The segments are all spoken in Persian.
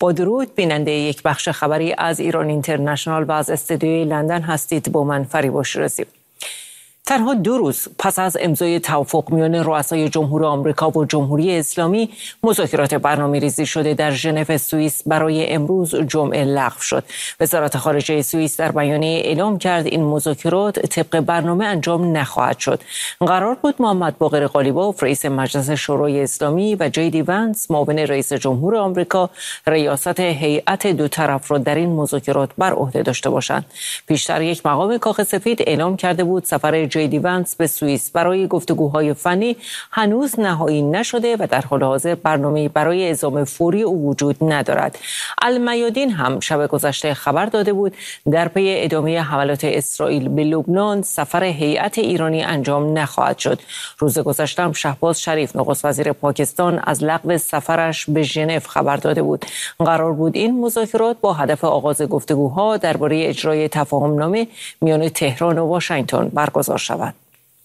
با درود بیننده یک بخش خبری از ایران اینترنشنال و از استودیوی لندن هستید. با من فریبا شیرازی. تنها 2 روز پس از امضای توافق میان رؤسای جمهور آمریکا و جمهوری اسلامی، مذاکرات برنامه‌ریزی شده در ژنو سوئیس برای امروز جمعه لغو شد. وزارت خارجه سوئیس در بیانیه اعلام کرد این مذاکرات طبق برنامه انجام نخواهد شد. قرار بود محمد باقر قالیباف رئیس مجلس شورای اسلامی و جی دی ونس معاون رئیس جمهور آمریکا ریاست هیئت 2 طرف را در این مذاکرات بر عهده داشته باشند. پیشتر یک مقام کاخ سفید اعلام کرده بود سفر جی دی ونس به سوئیس برای گفتگوهای فنی هنوز نهایی نشده و در حال حاضر برنامه‌ای برای اعزام فوری او وجود ندارد. المیادین هم شب گذشته خبر داده بود در پی ادامه حملات اسرائیل به لبنان سفر هیئت ایرانی انجام نخواهد شد. روز گذشته هم شهباز شریف نخست وزیر پاکستان از لغو سفرش به ژنو خبر داده بود. قرار بود این مذاکرات با هدف آغاز گفتگوها درباره اجرای تفاهم‌نامه میان تهران و واشنگتن برگزار شود.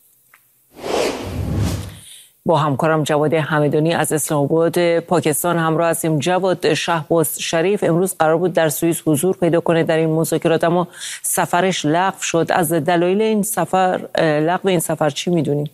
با همکارم جواد همدانی از اسلام آباد پاکستان همراه هستیم. جواد، شهباز شریف امروز قرار بود در سوئیس حضور پیدا کنه در این مذاکرات، اما سفرش لغو شد. از دلایل این سفر، لغو این سفر چی میدونی؟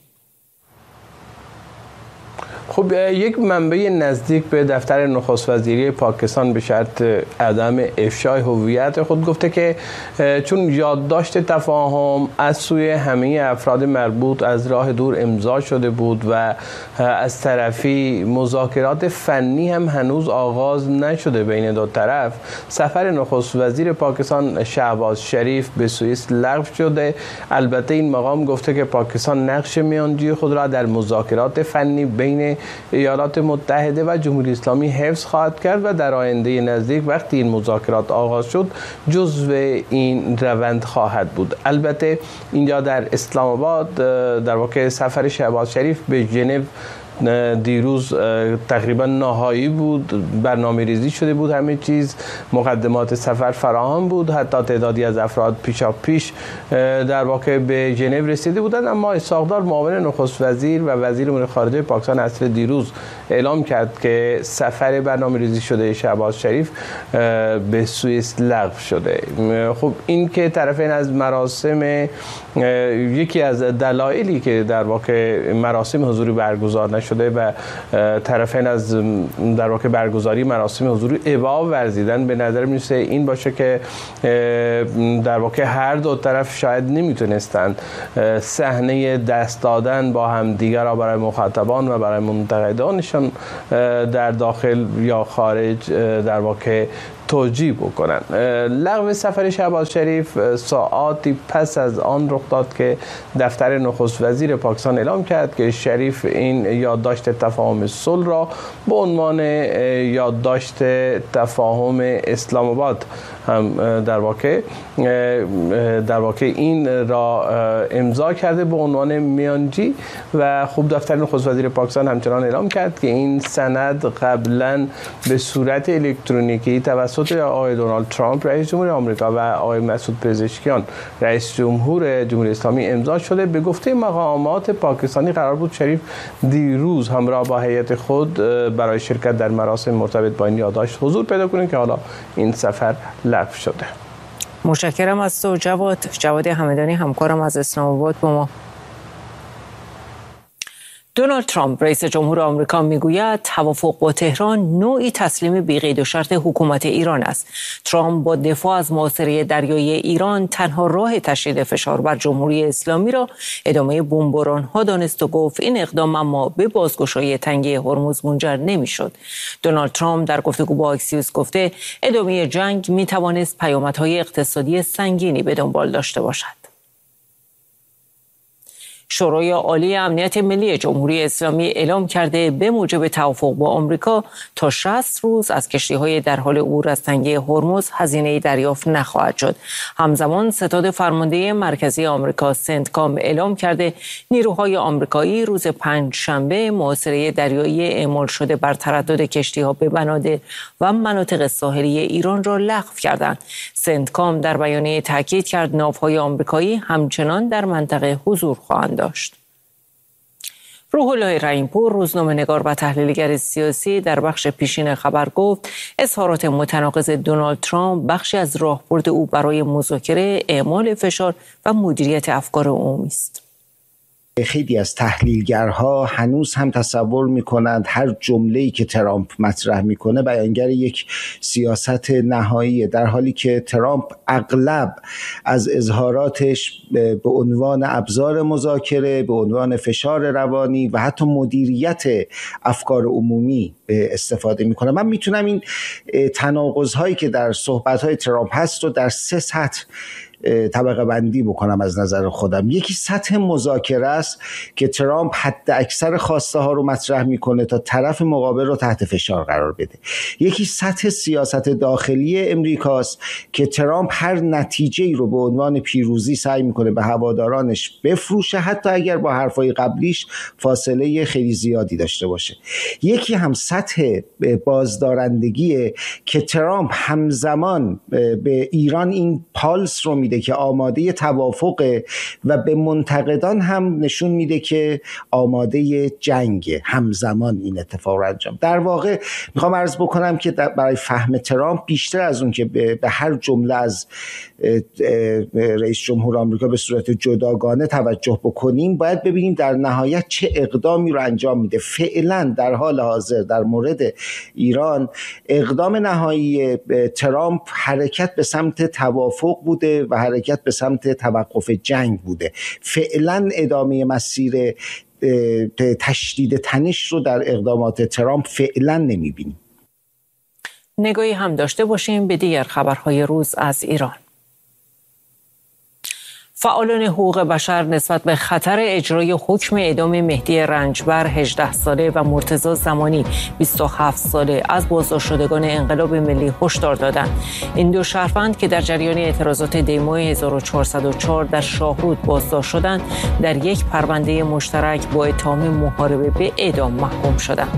خب یک منبع نزدیک به دفتر نخست وزیری پاکستان به شرط عدم افشای هویت خود گفته که چون یادداشت تفاهم از سوی همه افراد مربوط از راه دور امضا شده بود و از طرفی مذاکرات فنی هم هنوز آغاز نشده بین 2 طرف، سفر نخست وزیر پاکستان شهباز شریف به سوئیس لغو شده. البته این مقام گفته که پاکستان نقش میانجی خود را در مذاکرات فنی بین ایالات متحده و جمهوری اسلامی حفظ خواهد کرد و در آینده نزدیک وقتی این مذاکرات آغاز شد جزو این روند خواهد بود. البته اینجا در اسلام آباد در واقع سفر شهباز شریف به ژنو دیروز تقریبا نهایی بود، برنامه ریزی شده بود، همه چیز مقدمات سفر فراهم بود، حتی تعدادی از افراد پیش در واقع به ژنو رسیده بودند، اما اسحاق‌دار معاون نخست وزیر و وزیر امور خارجه پاکستان عصر دیروز اعلام کرد که سفر برنامه ریزی شده شهباز شریف به سوئیس لغو شده. خب این که طرفین از مراسم، یکی از دلایلی که در واقع مراسم حضوری برگزار شده و طرفین از در واقع برگزاری مراسم حضوری ابا ورزیدن، به نظر میرسه این باشه که در واقع هر 2 طرف شاید نمیتونستند صحنه دست دادن با هم دیگر را برای مخاطبان و برای منتقدانشان در داخل یا خارج در واقع توجیه بکنن. لغو سفر شهباز شریف ساعاتی پس از آن رخ داد که دفتر نخست وزیر پاکستان اعلام کرد که شریف این یادداشت تفاهم صلح را به عنوان یادداشت تفاهم اسلام آباد هم در واقع این را امضا کرده به عنوان میانجی. و خوب دفتر نخست وزیر پاکستان همچنان اعلام کرد که این سند قبلا به صورت الکترونیکی توسط آقای دونالد ترامپ رئیس جمهور آمریکا و آقای مسعود پزشکیان رئیس جمهور جمهوری اسلامی امضا شده. به گفته مقامات پاکستانی قرار بود شریف دیروز همراه با هیئت خود برای شرکت در مراسم مرتبط با این یادداشت حضور پیدا کنه که حالا این سفر لغو شده. متشکرم از تو جواد همدانی همکارم از اسلام آباد با ما. دونالد ترامپ رئیس جمهور آمریکا میگوید توافق با تهران نوعی تسلیم بی‌قید و شرط حکومت ایران است. ترامپ با دفاع از محاصره دریایی ایران تنها راه تشدید فشار بر جمهوری اسلامی را ادامه بمباران‌ها دانست و گفت این اقدام اما به بازگشایی تنگه هرمز منجر نمی‌شد. دونالد ترامپ در گفتگو با اکسیوس گفته ادامه جنگ می‌توانست پیامدهای اقتصادی سنگینی به دنبال داشته باشد. شورای عالی امنیت ملی جمهوری اسلامی اعلام کرده به موجب توافق با آمریکا تا 60 روز از کشتی‌های در حال عبور از تنگه هرمز هزینه دریافت نخواهد شد. همزمان ستاد فرمانده مرکزی آمریکا سنتکام اعلام کرده نیروهای آمریکایی روز پنجشنبه محاصره دریایی اعمال شده بر تردد کشتی‌ها به بنادر و مناطق ساحلی ایران را لغو کردند. سنتکام در بیانیه تاکید کرد ناوهای آمریکایی همچنان در منطقه حضور خواهند داشت. روح الله رحیم‌پور، روزنامه‌نگار و تحلیلگر سیاسی، در بخش پیشین خبر گفت اظهارات متناقض دونالد ترامپ بخشی از راهبرد او برای مذاکره، اعمال فشار و مدیریت افکار عمومی است. خیلی از تحلیلگرها هنوز هم تصور میکنند هر جمله‌ای که ترامپ مطرح میکنه بیانگر یک سیاست نهاییه، در حالی که ترامپ اغلب از اظهاراتش به عنوان ابزار مذاکره، به عنوان فشار روانی و حتی مدیریت افکار عمومی استفاده میکنه. من میتونم این تناقض‌هایی که در صحبت‌های ترامپ هست رو در 3 سطح طبقه بندی بکنم از نظر خودم. یکی سطح مذاکره است که ترامپ حد اکثر خواسته ها رو مطرح میکنه تا طرف مقابل رو تحت فشار قرار بده. یکی سطح سیاست داخلی امریکاست که ترامپ هر نتیجه‌ای رو به عنوان پیروزی سعی میکنه به هوادارانش بفروشه، حتی اگر با حرفای قبلیش فاصله خیلی زیادی داشته باشه. یکی هم سطح بازدارندگیه که ترامپ همزمان به ایران این پالس رو میده که آماده توافق و به منتقدان هم نشون میده که آماده جنگ. همزمان این اتفاق رو انجام. در واقع میخوام عرض بکنم که برای فهم ترامپ بیشتر از اون که به هر جمله از رئیس جمهور آمریکا به صورت جداگانه توجه بکنیم، باید ببینیم در نهایت چه اقدامی رو انجام میده. فعلا در حال حاضر در مورد ایران اقدام نهایی ترامپ حرکت به سمت توافق بوده و حرکت به سمت توقف جنگ بوده. فعلا ادامه مسیر تشدید تنش رو در اقدامات ترامپ فعلا نمیبینیم. نگاهی هم داشته باشیم به دیگر خبرهای روز از ایران. فعالان حقوق بشر نسبت به خطر اجرای حکم اعدام مهدی رنجبر 18 ساله و مرتضی زمانی 27 ساله از بازداشت شدگان انقلاب ملی هشدار دادند. این دو شهروند که در جریان اعتراضات دی‌ماه 1404 در شاهرود بازداشت شدند، در یک پرونده مشترک با اتهام محاربه به اعدام محکوم شدند.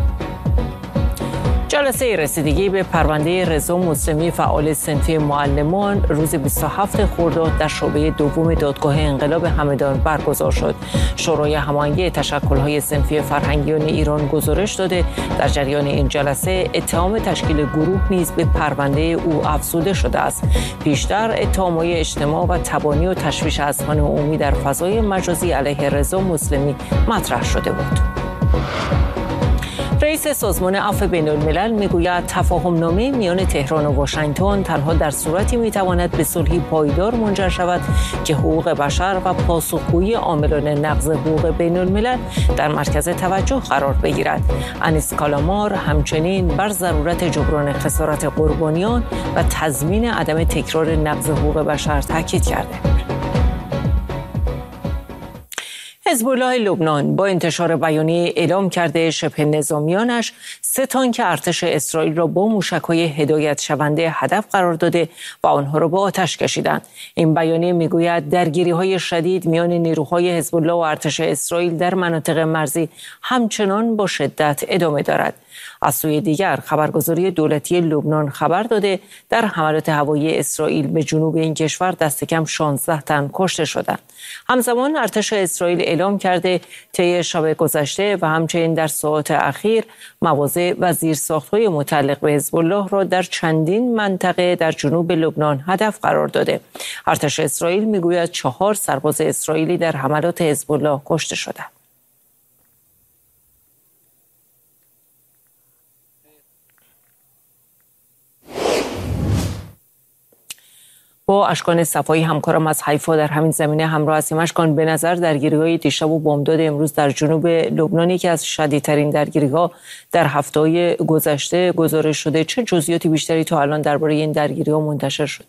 جلسه رسیدگی به پرونده رضا مسلمی فعال صنفی معلمان روز 27 خرداد در شعبه دوم دادگاه انقلاب همدان برگزار شد. شورای هماهنگی تشکل‌های صنفی فرهنگیان ایران گزارش داده در جریان این جلسه اتهام تشکیل گروه نیز به پرونده او افزوده شده است. پیشتر اتهام‌های اجتماع و تبانی و تشویش اذهان عمومی در فضای مجازی علیه رضا مسلمی مطرح شده بود. رئیس سازمان عفو بین‌الملل میگوید تفاهم‌نامه میان تهران و واشنگتن تنها در صورتی میتواند به صلحی پایدار منجر شود که حقوق بشر و پاسخگویی عاملان نقض حقوق بین‌الملل در مرکز توجه قرار بگیرد. انیس کالامار همچنین بر ضرورت جبران خسارت قربانیان و تضمین عدم تکرار نقض حقوق بشر تاکید کرده. حزب الله لبنان با انتشار بیانیه اعلام کرده شبه نظامیانش 3 تانک ارتش اسرائیل را با موشک‌های هدایت شونده هدف قرار داده و آنها را به آتش کشیدند. این بیانیه میگوید درگیری‌های شدید میان نیروهای حزب الله و ارتش اسرائیل در مناطق مرزی همچنان با شدت ادامه دارد. از سوی دیگر خبرگزاری دولتی لبنان خبر داده در حملات هوایی اسرائیل به جنوب این کشور دست کم 16 تن کشته شدند. همزمان ارتش اسرائیل اعلام کرده طی شب گذشته و همچنین در ساعات اخیر مواضع و زیرساخت‌های متعلق به حزب الله را در چندین منطقه در جنوب لبنان هدف قرار داده. ارتش اسرائیل میگوید 4 سرباز اسرائیلی در حملات حزب الله کشته شدند. با اشکان صفایی همکارم از حیفا در همین زمینه همراه هستیم. اشکان، به نظر درگیری‌های دیشب و بامداد امروز در جنوب لبنان یکی از شدیدترین درگیری‌ها در هفته‌های گذشته گزارش شده. چه جزئیاتی بیشتری تا الان درباره این درگیری‌ها منتشر شده؟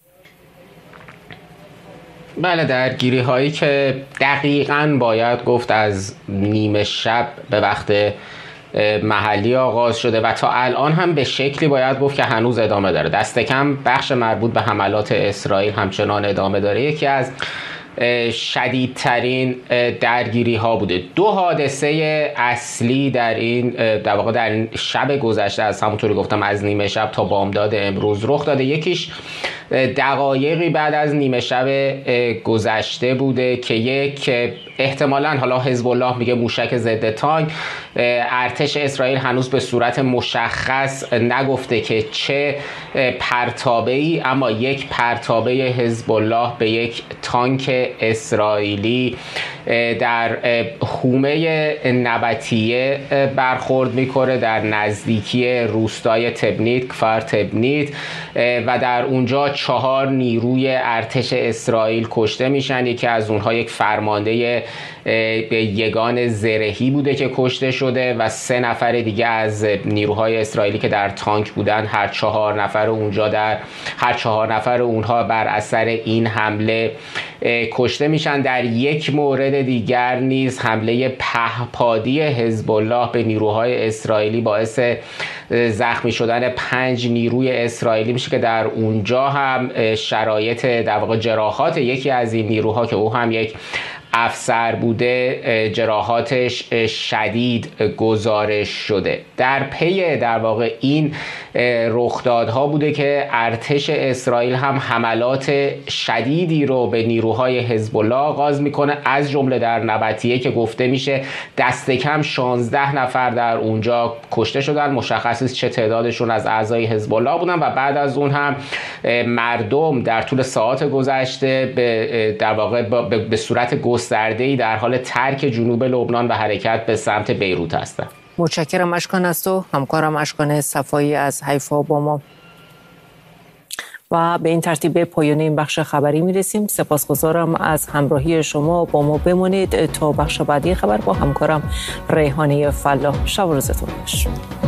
بله، درگیری‌هایی که دقیقاً باید گفت از نیمه شب به وقت محلی آغاز شده و تا الان هم به شکلی باید گفت که هنوز ادامه داره. دست کم بخش مربوط به حملات اسرائیل همچنان ادامه داره. یکی از شدیدترین درگیری ها بوده. 2 حادثه اصلی در واقع در شب گذشته از همونطوری گفتم از نیمه شب تا بامداد امروز رخ داده. یکیش دقایقی بعد از نیمه شب گذشته بوده که یک احتمالاً حالا حزب الله میگه موشک ضد تانک، ارتش اسرائیل هنوز به صورت مشخص نگفته که چه پرتابه‌ای، اما یک پرتابه حزب الله به یک تانک اسرائیلی در حومه نبطیه برخورد میکنه در نزدیکی روستای تبنیت، کفر تبنیت، و در اونجا 4 نیروی ارتش اسرائیل کشته میشن. یکی از اونها یک فرمانده یگان زرهی بوده که کشته شده و 3 نفر دیگه از نیروهای اسرائیلی که در تانک بودن، هر 4 نفر اونها بر اثر این حمله کشته میشن. در یک مورد دیگر نیز حمله پهپادی حزب الله به نیروهای اسرائیلی باعث زخمی شدن 5 نیروی اسرائیلی میشه که در اونجا هم شرایط در واقع جراحات یکی از این نیروها که او هم یک افسر بوده جراحاتش شدید گزارش شده. در پی در واقع این رخدادها بوده که ارتش اسرائیل هم حملات شدیدی رو به نیروهای حزب الله آغاز میکنه، از جمله در نبطیه که گفته میشه دست کم 16 نفر در اونجا کشته شدن. مشخص نیست چه تعدادشون از اعضای حزب الله بودن و بعد از اون هم مردم در طول ساعات گذشته در واقع به صورت گسترده‌ای در حال ترک جنوب لبنان و حرکت به سمت بیروت هستند. متشکرم اشکان است و همکارم اشکان صفایی از حیفا با ما. و به این ترتیب به پایان این بخش خبری میرسیم. سپاسگزارم از همراهی شما. با ما بمانید تا بخش بعدی خبر با همکارم ریحانه فلاح. شب و روزتون خوش.